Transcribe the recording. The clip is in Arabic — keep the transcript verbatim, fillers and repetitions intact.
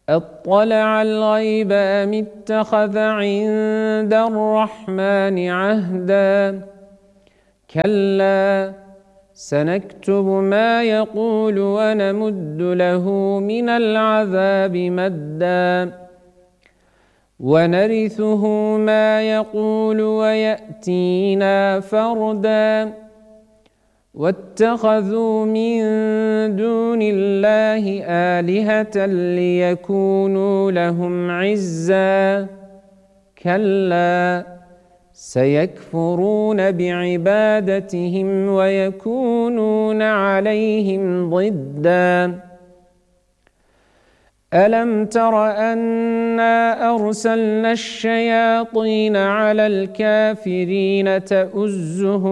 أطلع الغيب أم اتخذ عند الرحمن عهدا كلا سنكتب ما يقول ونمد له من العذاب مدا ونرثه ما يقول ويأتينا فردا واتخذوا من دون الله آلهة ليكونوا لهم عزا كلا سيكفرون بعبادتهم ويكونون عليهم ضدا ألم تر أنا أرسلنا الشياطين على الكافرين تؤزهم